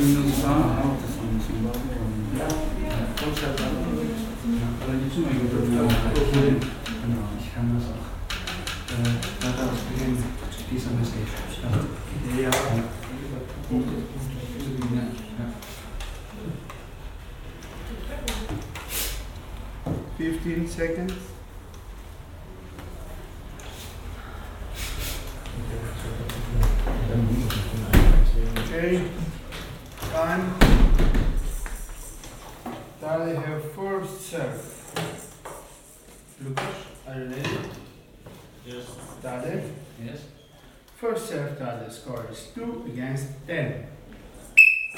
minuta, a te same są bardzo ładne. Ale nie trzymaj go do mnie. Teraz pisamy sobie. Ja. 15 seconds. Okay, time. Dale have first serve. Lucas, are you ready? Yes. Dale. Yes. First serve, Dale score is 2 against 10.